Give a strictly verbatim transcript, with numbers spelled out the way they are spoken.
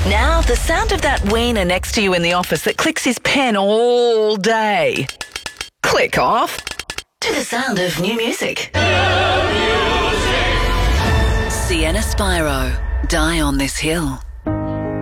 Now, the sound of that wiener next to you in the office that clicks his pen all day. Click off to the sound of new music. Sienna Spyro, Die on This Hill.